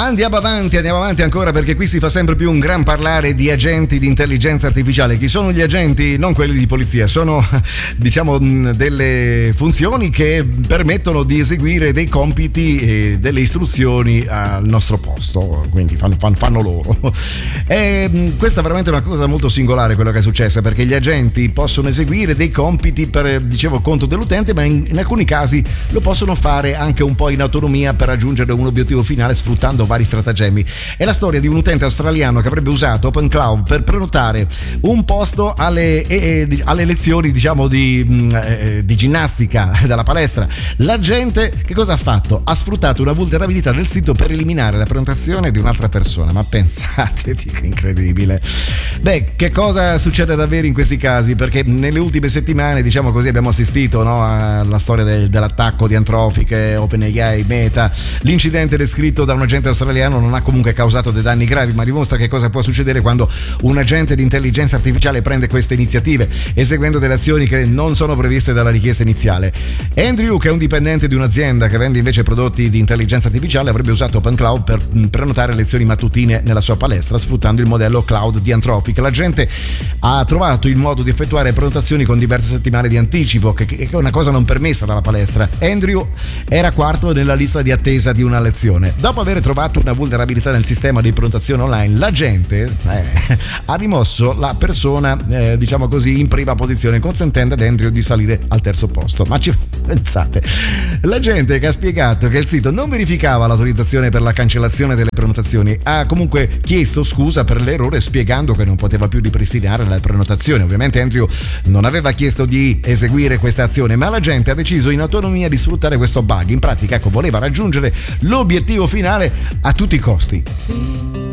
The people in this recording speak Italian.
Andiamo avanti ancora, perché qui si fa sempre più un gran parlare di agenti di intelligenza artificiale. Chi sono gli agenti? Non quelli di polizia, sono diciamo delle funzioni che permettono di eseguire dei compiti e delle istruzioni al nostro posto, quindi fanno loro. E questa è veramente una cosa molto singolare, quello che è successo, perché gli agenti possono eseguire dei compiti per, dicevo, conto dell'utente, ma in alcuni casi lo possono fare anche un po' in autonomia per raggiungere un obiettivo finale sfruttando vari stratagemmi. È la storia di un utente australiano che avrebbe usato OpenCloud per prenotare un posto alle lezioni, diciamo, di ginnastica dalla palestra. L'agente che cosa ha fatto? Ha sfruttato una vulnerabilità del sito per eliminare la prenotazione di un'altra persona. Ma pensate, dico, incredibile. Beh, che cosa succede davvero in questi casi? Perché nelle ultime settimane, diciamo così, abbiamo assistito, no, alla storia dell'attacco di Anthropic, OpenAI, Meta. L'incidente descritto da un agente australiano non ha comunque causato dei danni gravi, ma dimostra che cosa può succedere quando un agente di intelligenza artificiale prende queste iniziative, eseguendo delle azioni che non sono previste dalla richiesta iniziale. Andrew, che è un dipendente di un'azienda che vende invece prodotti di intelligenza artificiale, avrebbe usato OpenCloud per prenotare lezioni mattutine nella sua palestra, sfruttando il modello cloud di Anthropic. L'agente ha trovato il modo di effettuare prenotazioni con diverse settimane di anticipo, che è una cosa non permessa dalla palestra. Andrew era quarto nella lista di attesa di una lezione. Dopo aver trovato una vulnerabilità nel sistema di prenotazione online, l'agente ha rimosso la persona, diciamo così, in prima posizione, consentendo ad Andrew di salire al terzo posto. Ma ci pensate, l'agente, che ha spiegato che il sito non verificava l'autorizzazione per la cancellazione delle prenotazioni, ha comunque chiesto scusa per l'errore, spiegando che non poteva più ripristinare la prenotazione. Ovviamente Andrew non aveva chiesto di eseguire questa azione, ma l'agente ha deciso in autonomia di sfruttare questo bug. In pratica, ecco, voleva raggiungere l'obiettivo finale a tutti i costi.